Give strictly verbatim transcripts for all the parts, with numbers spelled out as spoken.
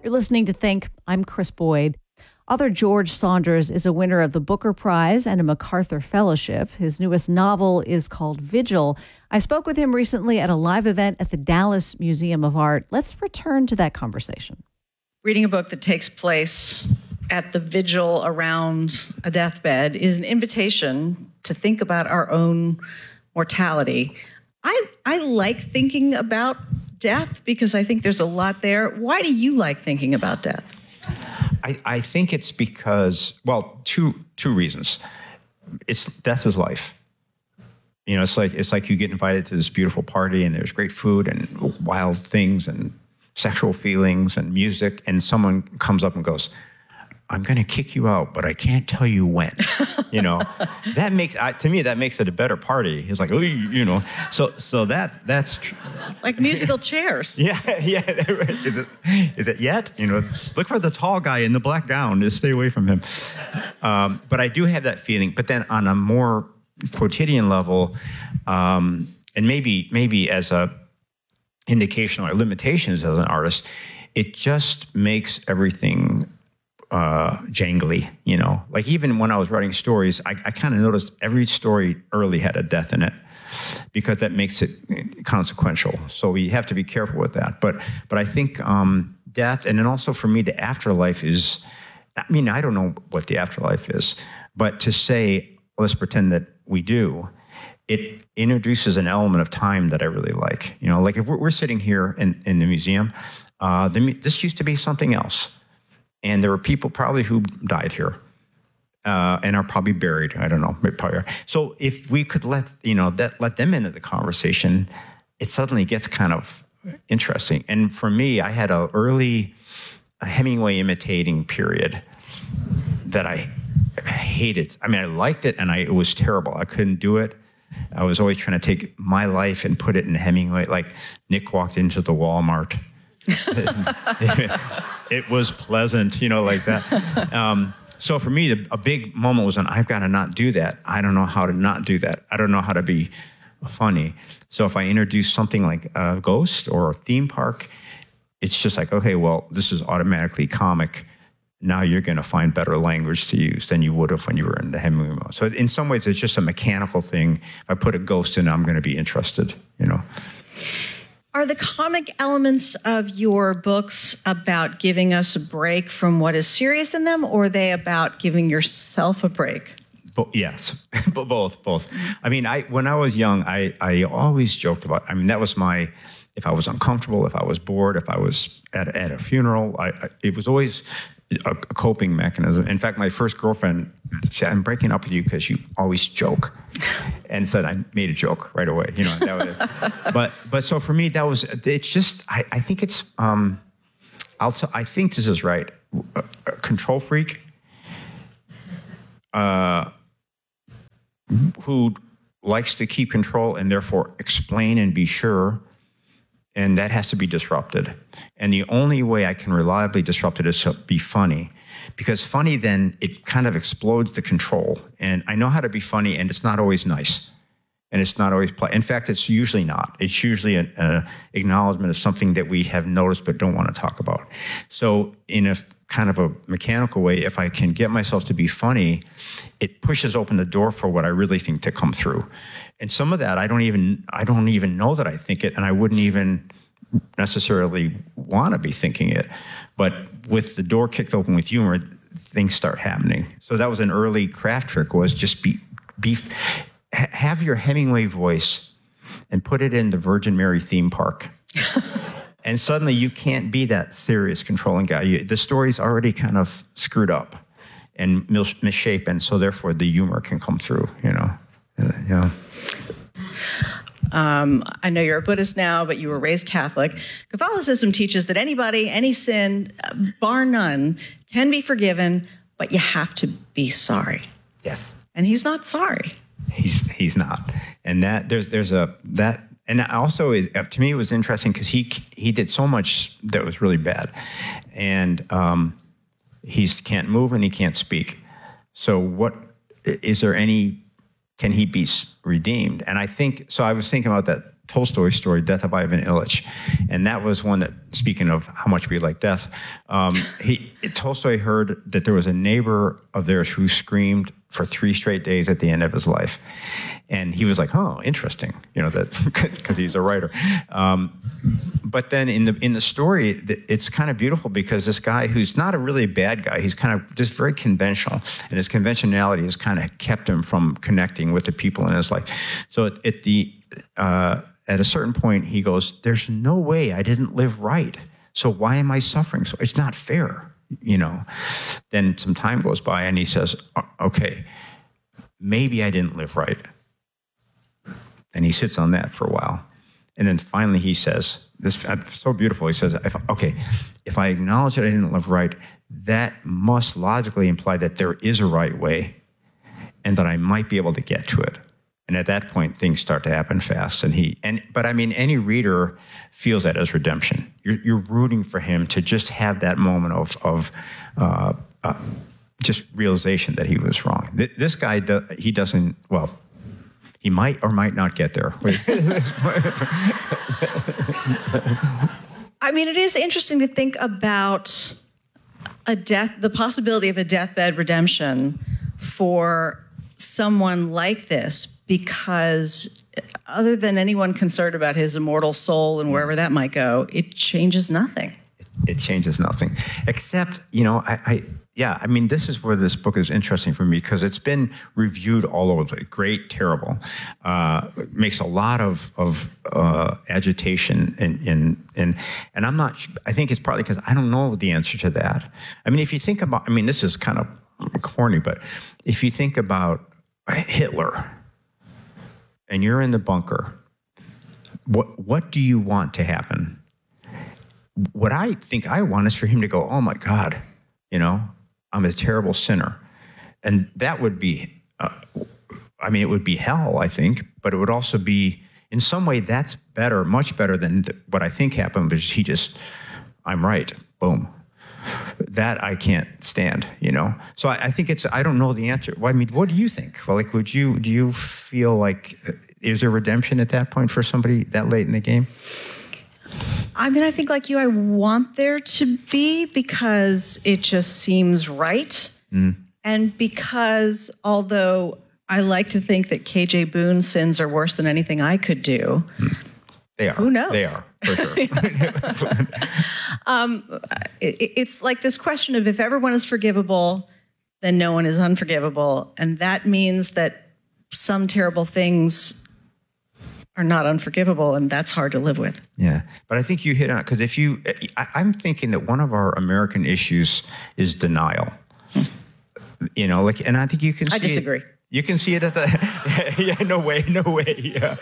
You're listening to Think. I'm Chris Boyd. Author George Saunders is a winner of the Booker Prize and a MacArthur Fellowship. His newest novel is called Vigil. I spoke with him recently at a live event at the Dallas Museum of Art. Let's return to that conversation. Reading a book that takes place at the vigil around a deathbed is an invitation to think about our own mortality. I, I like thinking about death because I think there's a lot there. Why do you like thinking about death? I, I think it's because, well, two two reasons. It's death is life. You know, it's like it's like you get invited to this beautiful party and there's great food and wild things and sexual feelings and music, and someone comes up and goes, "I'm going to kick you out, but I can't tell you when." You know, that makes I, to me that makes it a better party. It's like, oh, you know, so so that that's tr- like musical chairs. Yeah, yeah. Is it is it yet? You know, look for the tall guy in the black gown. Just stay away from him. Um, but I do have that feeling. But then on a more quotidian level, um, and maybe maybe as a indication or limitations as an artist, it just makes everything uh, jangly, you know? Like even when I was writing stories, I, I kind of noticed every story early had a death in it because that makes it consequential. So we have to be careful with that. But but I think um, death, and then also for me, the afterlife is, I mean, I don't know what the afterlife is, but to say, let's pretend that we do, it introduces an element of time that I really like. You know, like if we're, we're sitting here in, in the museum, uh, the, this used to be something else. And there were people probably who died here uh, and are probably buried. I don't know. Probably are. So if we could let, you know, that let them into the conversation, it suddenly gets kind of interesting. And for me, I had an early Hemingway imitating period that I hated. I mean, I liked it and I, it was terrible. I couldn't do it. I was always trying to take my life and put it in Hemingway. Like Nick walked into the Walmart. it, it was pleasant, you know, like that. Um, so for me, the, a big moment was when I've got to not do that. I don't know how to not do that. I don't know how to be funny. So if I introduce something like a ghost or a theme park, it's just like, okay, well, this is automatically comic. Now you're going to find better language to use than you would have when you were in the Hemingway mode. So in some ways, it's just a mechanical thing. If I put a ghost in, I'm going to be interested, you know. Are the comic elements of your books about giving us a break from what is serious in them, or are they about giving yourself a break? Bo- yes, both, both. I mean, I when I was young, I, I always joked about, I mean, that was my, if I was uncomfortable, if I was bored, if I was at, at a funeral, I, I, it was always a, a coping mechanism. In fact, my first girlfriend said, "I'm breaking up with you because you always joke." And said I made a joke right away, you know. That was, but but so for me, that was it's just I, I think it's um, I'll t- I think this is right. A, a control freak, uh, who likes to keep control and therefore explain and be sure, and that has to be disrupted. And the only way I can reliably disrupt it is to be funny. Because funny, then it kind of explodes the control. And I know how to be funny, and it's not always nice. And it's not always play. In fact, it's usually not. It's usually an uh, acknowledgement of something that we have noticed but don't want to talk about. So in a kind of a mechanical way, if I can get myself to be funny, it pushes open the door for what I really think to come through. And some of that, I don't even I don't even know that I think it, and I wouldn't even necessarily want to be thinking it. But with the door kicked open with humor, things start happening. So that was an early craft trick, was just be, be have your Hemingway voice and put it in the Virgin Mary theme park. And suddenly you can't be that serious controlling guy. You, the story's already kind of screwed up and mis- misshapen, so therefore the humor can come through, you know. Uh, yeah. Um, I know you're a Buddhist now, but you were raised Catholic. Catholicism teaches that anybody, any sin, bar none, can be forgiven, but you have to be sorry. Yes. And he's not sorry. He's he's not. And that there's there's a that and also is, to me it was interesting because he he did so much that was really bad, and um, he can't move and he can't speak. So what is there any? Can he be redeemed? And I think, so I was thinking about that Tolstoy story, Death of Ivan Ilyich. And that was one that, speaking of how much we like death, um, he, Tolstoy heard that there was a neighbor of theirs who screamed for three straight days at the end of his life. And he was like, oh, interesting, you know, that because he's a writer. Um, but then in the in the story, it's kind of beautiful because this guy who's not a really bad guy, he's kind of just very conventional. And his conventionality has kind of kept him from connecting with the people in his life. So at, at the... Uh, At a certain point, he goes, there's no way I didn't live right. So why am I suffering? So it's not fair, you know. Then some time goes by and he says, okay, maybe I didn't live right. And he sits on that for a while. And then finally he says, this is so beautiful. He says, if, okay, if I acknowledge that I didn't live right, that must logically imply that there is a right way and that I might be able to get to it. And at that point, things start to happen fast. And he, and but I mean, any reader feels that as redemption. You're, you're rooting for him to just have that moment of of uh, uh, just realization that he was wrong. Th- this guy, do, he doesn't. Well, he might or might not get there. I mean, it is interesting to think about a death, the possibility of a deathbed redemption for someone like this, because other than anyone concerned about his immortal soul and wherever that might go, it changes nothing. It changes nothing, except, you know, I, I yeah, I mean, this is where this book is interesting for me because it's been reviewed all over the place. Great, terrible. Uh, it makes a lot of of uh, agitation, and and and and I'm not. I think it's partly because I don't know the answer to that. I mean, if you think about, I mean, this is kind of corny, but if you think about Hitler, and you're in the bunker, what what do you want to happen? What I think I want is for him to go, oh my God, you know, I'm a terrible sinner. And that would be, uh, I mean, it would be hell, I think, but it would also be, in some way, that's better, much better than th- what I think happened, because he just, I'm right, boom. That I can't stand, you know? So I, I think it's, I don't know the answer. Well, I mean, what do you think? Well, like, would you, do you feel like, uh, is there redemption at that point for somebody that late in the game? I mean, I think like you, I want there to be, because it just seems right. Mm. And because although I like to think that K J Boone's sins are worse than anything I could do. Mm. They are. Who knows? They are, for sure. um, it, it's like this question of if everyone is forgivable, then no one is unforgivable. And that means that some terrible things are not unforgivable, and that's hard to live with. Yeah, but I think you hit on it, because if you, I, I'm thinking that one of our American issues is denial. Hmm. You know, like, and I think you can see I disagree. It, you can see it at the, yeah, no way, no way, yeah.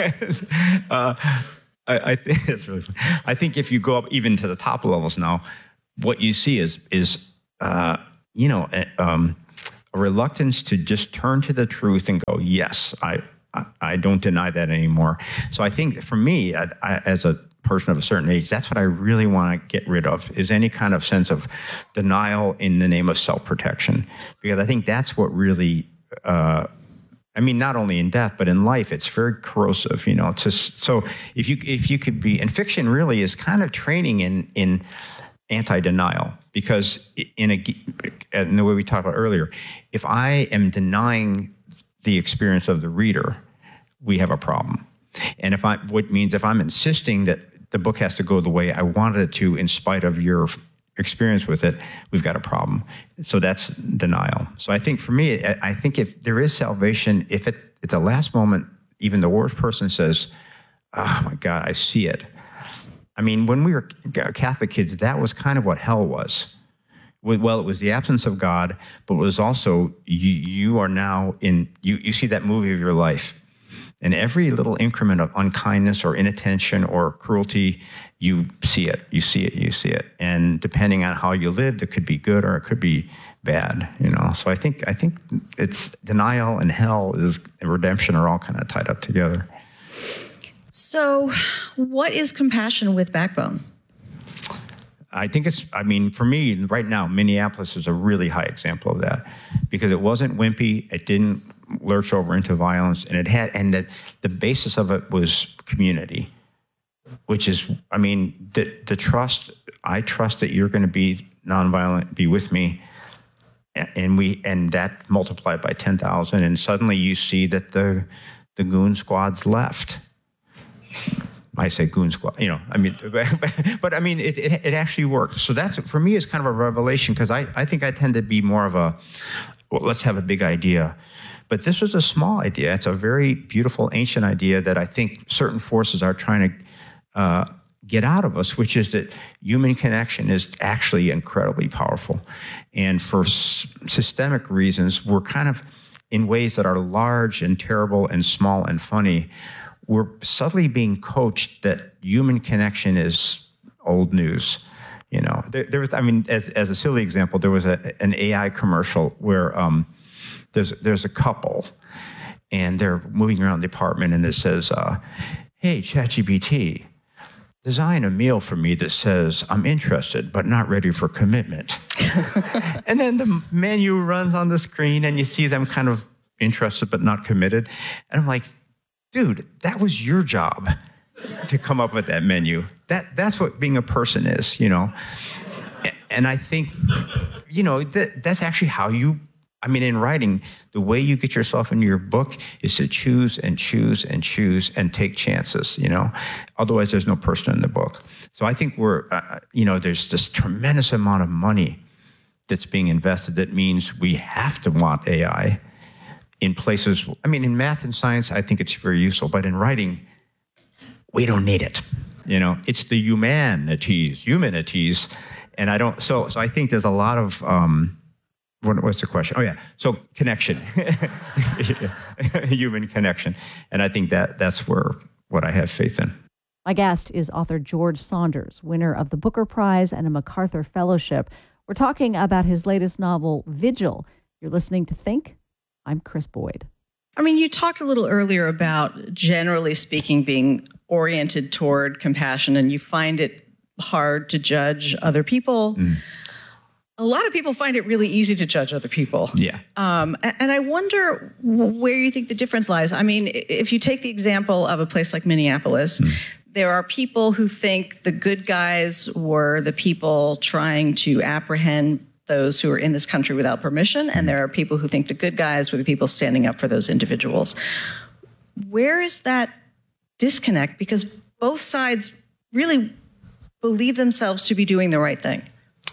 uh, I, I think it's really funny. I think if you go up even to the top levels now, what you see is, is uh, you know, a, um, a reluctance to just turn to the truth and go, yes, I, I don't deny that anymore. So I think for me, I, I, as a person of a certain age, that's what I really want to get rid of, is any kind of sense of denial in the name of self-protection. Because I think that's what really, uh, I mean, not only in death, but in life, it's very corrosive, you know. It's just, so if you if you could be, and fiction really is kind of training in in anti-denial, because in a in the way we talked about earlier, if I am denying the experience of the reader, we have a problem. And if I, what means if I'm insisting that the book has to go the way I wanted it to, in spite of your experience with it, we've got a problem. So that's denial. So I think for me, I think if there is salvation, if it, at the last moment, even the worst person says, oh my God, I see it. I mean, when we were Catholic kids, that was kind of what hell was. Well, it was the absence of God, but it was also, you, you are now in, you, you see that movie of your life. And every little increment of unkindness or inattention or cruelty, you see it, you see it, you see it. And depending on how you lived, it could be good or it could be bad, you know. So I think I think it's denial and hell is and redemption are all kind of tied up together. So what is compassion with backbone? I think it's, I mean, for me, right now, Minneapolis is a really high example of that, because it wasn't wimpy. It didn't lurch over into violence, and it had, and that the basis of it was community, which is, I mean, the, the trust, I trust that you're going to be nonviolent, be with me, and we, and that multiplied by ten thousand, and suddenly you see that the, the goon squads left. I say goon squad, you know, I mean, but, but I mean, it, it, it actually worked. So that's, for me, is kind of a revelation, because I, I think I tend to be more of a, well, let's have a big idea. But this was a small idea. It's a very beautiful, ancient idea that I think certain forces are trying to uh, get out of us, which is that human connection is actually incredibly powerful. And for s- systemic reasons, we're kind of, in ways that are large and terrible and small and funny, we're subtly being coached that human connection is old news. You know, there, there was, I mean, as, as a silly example, there was a, an A I commercial where um, there's there's a couple, and they're moving around the apartment, and it says, uh, "Hey, ChatGPT, design a meal for me that says I'm interested but not ready for commitment." And then the menu runs on the screen, and you see them kind of interested but not committed, and I'm like, dude, that was your job to come up with that menu. That that's what being a person is, you know. And I think, you know, that that's actually how you, I mean, in writing, the way you get yourself into your book is to choose and choose and choose and take chances, you know. Otherwise, there's no person in the book. So I think we're, uh, you know, there's this tremendous amount of money that's being invested that means we have to want A I in places, I mean, in math and science, I think it's very useful, but in writing, we don't need it. You know, it's the humanities, humanities, and I don't, so so I think there's a lot of, um, what, what's the question? Oh yeah, so connection, human connection, and I think that that's where, what I have faith in. My guest is author George Saunders, winner of the Booker Prize and a MacArthur Fellowship. We're talking about his latest novel, Vigil. You're listening to Think. I'm Chris Boyd. I mean, you talked a little earlier about, generally speaking, being oriented toward compassion, and you find it hard to judge other people. Mm. A lot of people find it really easy to judge other people. Yeah. Um, and I wonder where you think the difference lies. I mean, if you take the example of a place like Minneapolis, mm. there are people who think the good guys were the people trying to apprehend those who are in this country without permission, and there are people who think the good guys were the people standing up for those individuals. Where is that disconnect? Because both sides really believe themselves to be doing the right thing.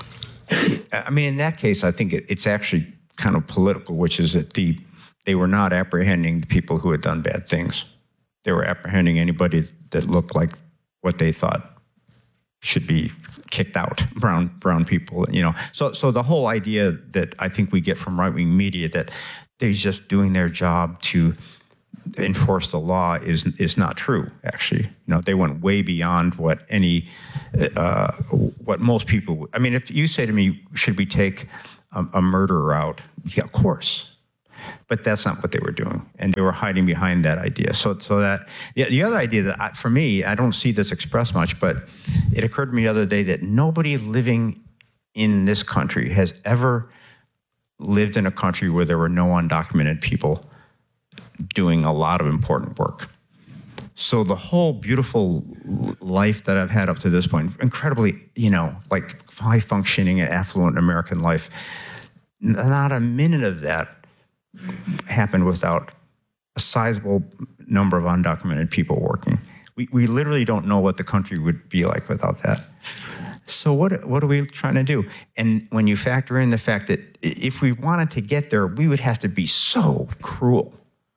I mean, in that case, I think it, it's actually kind of political, which is that the they were not apprehending the people who had done bad things. They were apprehending anybody that looked like what they thought should be kicked out, brown brown people, you know. So so the whole idea that I think we get from right-wing media that they're just doing their job to enforce the law is is not true, actually. You know, they went way beyond what any, uh, what most people, I mean, if you say to me, should we take a, a murderer out? Yeah, of course. But that's not what they were doing, and they were hiding behind that idea. So, so that the, the other idea that I, for me, I don't see this expressed much, but it occurred to me the other day that nobody living in this country has ever lived in a country where there were no undocumented people doing a lot of important work. So the whole beautiful life that I've had up to this point, incredibly, you know, like high functioning, affluent American life, not a minute of that happened without a sizable number of undocumented people working. We we literally don't know what the country would be like without that. So what what are we trying to do? And when you factor in the fact that if we wanted to get there, we would have to be so cruel.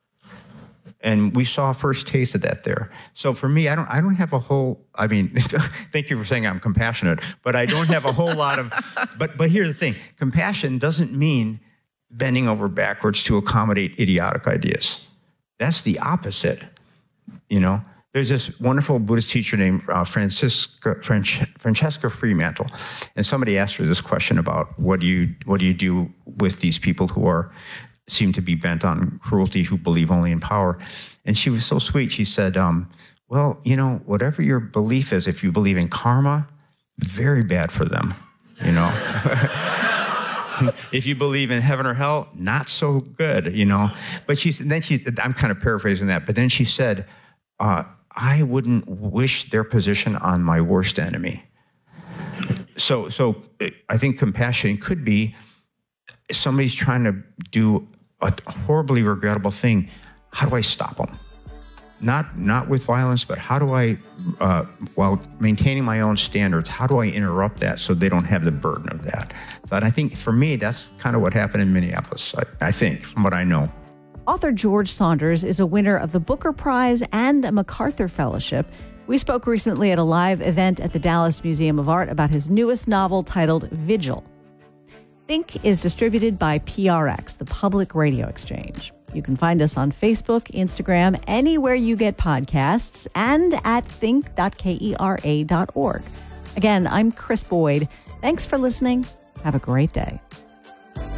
And we saw a first taste of that there. So for me, I don't I don't have a whole, I mean, thank you for saying I'm compassionate, but I don't have a whole lot of, but but here's the thing, compassion doesn't mean bending over backwards to accommodate idiotic ideas. That's the opposite, you know? There's this wonderful Buddhist teacher named uh, Francisca, French, Francesca Fremantle, and somebody asked her this question about what do you what do you do with these people who are seem to be bent on cruelty, who believe only in power? And she was so sweet. She said, um, well, you know, whatever your belief is, if you believe in karma, very bad for them, you know? If you believe in heaven or hell, not so good, you know. But she then she I'm kind of paraphrasing that, but then she said, uh, I wouldn't wish their position on my worst enemy. So so I think compassion could be somebody's trying to do a horribly regrettable thing. How do I stop them? Not not with violence, but how do I, uh, while maintaining my own standards, how do I interrupt that so they don't have the burden of that? So I think for me, that's kind of what happened in Minneapolis, I, I think, from what I know. Author George Saunders is a winner of the Booker Prize and a MacArthur Fellowship. We spoke recently at a live event at the Dallas Museum of Art about his newest novel titled Vigil. Think is distributed by P R X, the Public Radio Exchange. You can find us on Facebook, Instagram, anywhere you get podcasts, and at think dot kera dot org. Again, I'm Chris Boyd. Thanks for listening. Have a great day.